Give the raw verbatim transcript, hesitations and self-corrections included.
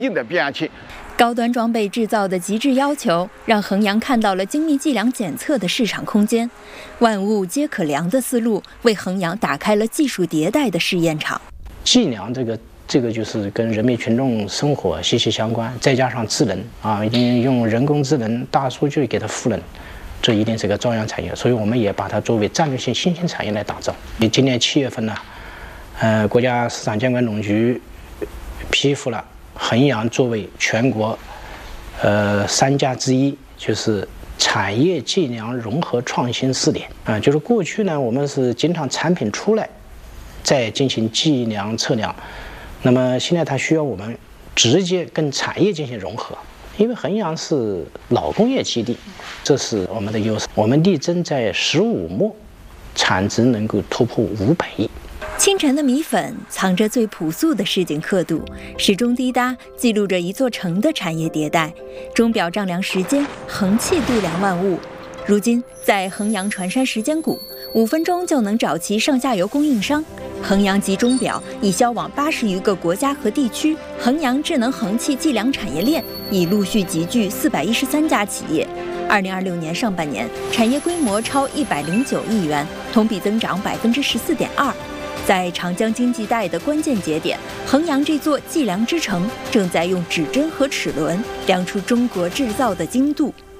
硬的变压器。 高端装备制造的极致要求，让衡阳看到了精密计量检测的市场空间。万物皆可量的思路，为衡阳打开了技术迭代的试验场。 计量这个这个就是跟人民群众生活息息相关，再加上智能啊，一定用人工智能、大数据给它赋能，这一定是个朝阳产业。所以我们也把它作为战略性新兴产业来打造。今年七月份呢，呃，国家市场监管总局批复了衡阳作为全国呃三家之一，就是产业计量融合创新试点啊、呃，就是过去呢，我们是经常产品出来再进行计量测量，那么现在它需要我们直接跟产业进行融合，因为衡阳是老工业基地，这是我们的优势。我们力争在十五末产值能够突破五百亿。 清晨的米粉藏着最朴素的市井刻度，时钟滴答记录着一座城的产业迭代。钟表丈量时间，衡器度量万物。如今在衡阳船山时间谷，五分钟就能找齐上下游供应商。衡阳级钟表已销往八十余个国家和地区。衡阳智能衡器计量产业链已陆续集聚四百一十三家企业。二零二六年上半年，产业规模超一百零九亿元，同比增长百分之十四点二。在长江经济带的关键节点，衡阳这座计量之城正在用指针和齿轮量出中国制造的精度。